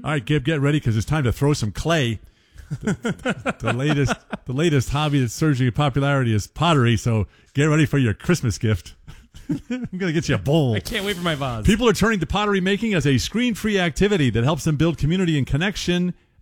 All right, Gib, get ready because it's time to throw some clay. The latest hobby that's surging in popularity is pottery, so get ready for your Christmas gift. I'm going to get you a bowl. I can't wait for my vase. People are turning to pottery making as a screen-free activity that helps them build community and connection